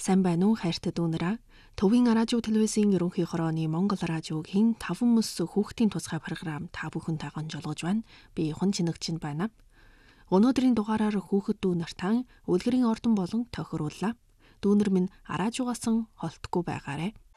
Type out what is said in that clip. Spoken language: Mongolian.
Сайн байна уу хайртай дүүнэраа. Төвийн радио телевизийн ерөнхий хорооны Монгол радиогийн 5 мөс хүүхдийн тусгай програм та бүхэнтэйгээ онжолгож байна. Би Хон Чинэгчин байна. Өнөөдрийн дугаараар хүүхэд дүү нартан үлгэрийн ордон болон тохирууллаа. Дүүнэр минь радиогоос холтгүй байгаарэ.